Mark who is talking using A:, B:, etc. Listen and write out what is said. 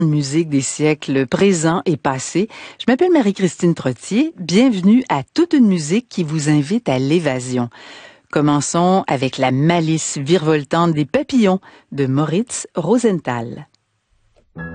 A: Musique des siècles présents et passés. Je m'appelle Marie-Christine Trottier. Bienvenue à Toute une musique qui vous invite à l'évasion. Commençons avec la malice virevoltante des papillons de Moritz Rosenthal.